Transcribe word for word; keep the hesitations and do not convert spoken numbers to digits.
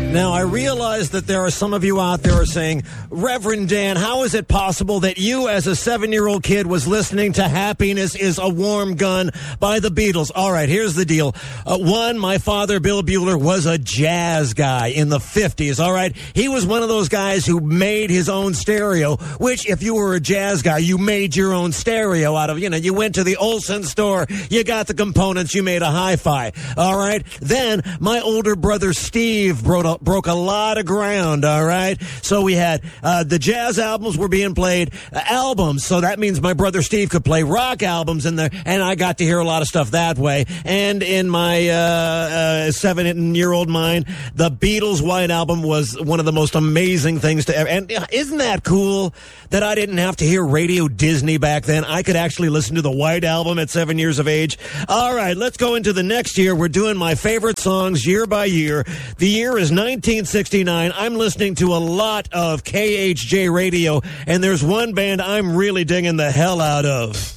Now, I realize that there are some of you out there are saying, Reverend Dan, how is it possible that you as a seven-year-old kid was listening to Happiness is a Warm Gun by the Beatles? All right, here's the deal. Uh, one, my father, Bill Bueller, was a jazz guy in the fifties, all right? He was one of those guys who made his own stereo, which if you were a jazz guy, you made your own stereo out of, you know, you went to the Olsen store, you got the components, you made a hi-fi, all right? Then, my older brother Steve broke a, broke a lot of ground, all right? So we had uh, the jazz albums were being played, uh, albums, so that means my brother Steve could play rock albums in there, and I got to hear a lot of stuff that way. And in my uh, uh, seven-year-old mind, the Beatles' White Album was one of the most amazing things to ever. And isn't that cool that I didn't have to hear Radio Disney back then? I could actually listen to the White Album at seven years of age. All right, let's go into the next year. We're doing my favorite songs year by year. The year is nineteen sixty-nine. I'm listening to a lot of K H J radio, and there's one band I'm really digging the hell out of.